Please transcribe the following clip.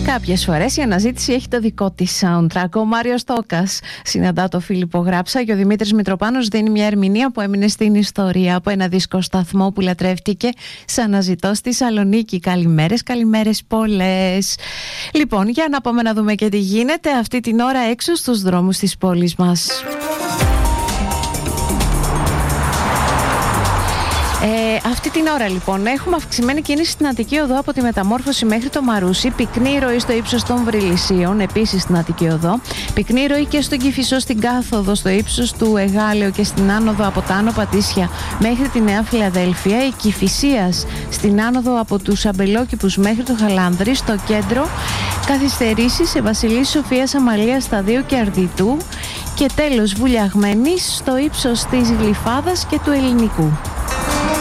Κάποιες φορές η αναζήτηση έχει το δικό της soundtrack. Ο Μάριος Τόκας συναντά το Φίλιππο Γράψα και ο Δημήτρης Μητροπάνος δίνει μια ερμηνεία που έμεινε στην ιστορία από ένα δίσκο σταθμό που λατρεύτηκε σαν αναζητώ στη Θεσσαλονίκη. Καλημέρες, καλημέρες πολλές. Λοιπόν, για να πάμε να δούμε και τι γίνεται αυτή την ώρα έξω στους δρόμους της πόλης μας. Αυτή την ώρα λοιπόν έχουμε αυξημένη κίνηση στην Αττική Οδό από τη Μεταμόρφωση μέχρι το Μαρούσι, πυκνή ροή στο ύψος των Βρυλισσίων, επίσης στην Αττική Οδό, πυκνή ροή και στον Κηφισό στην κάθοδο στο ύψος του Εγάλεο και στην άνοδο από τα Άνω Πατήσια μέχρι τη Νέα Φιλαδέλφια, η Κηφισίας στην άνοδο από τους Αμπελόκηπους μέχρι το Χαλάνδρη, στο κέντρο καθυστερήσεις σε Βασιλής Σοφίας Αμαλίας Σταδίου και Αρδιτού και τέλος Βουλιαγμένης στο ύψος της Γλυφάδας και του Ελληνικού.